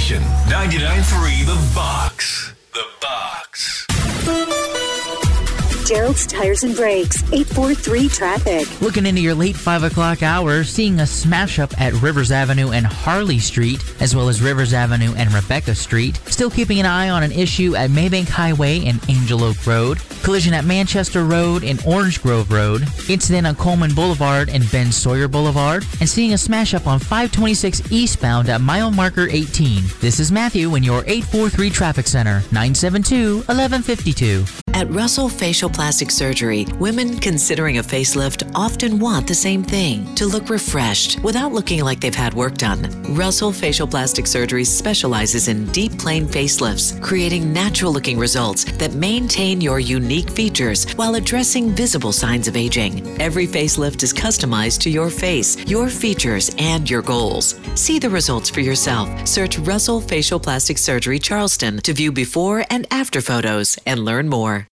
station, 99.3 The Box. The Box. Gerald's Tires and Brakes, 843 traffic. Looking into your late 5 o'clock hour, seeing a smash up at Rivers Avenue and Harley Street, as well as Rivers Avenue and Rebecca Street. Still keeping an eye on an issue at Maybank Highway and Angel Oak Road. Collision at Manchester Road and Orange Grove Road. Incident on Coleman Boulevard and Ben Sawyer Boulevard. And seeing a smash up on 526 eastbound at mile marker 18. This is Matthew in your 843 traffic center, 972-1152. At Russell Facial Plastic Surgery, women considering a facelift often want the same thing, to look refreshed without looking like they've had work done. Russell Facial Plastic Surgery specializes in deep plane facelifts, creating natural-looking results that maintain your unique features while addressing visible signs of aging. Every facelift is customized to your face, your features, and your goals. See the results for yourself. Search Russell Facial Plastic Surgery Charleston to view before and after photos and learn more.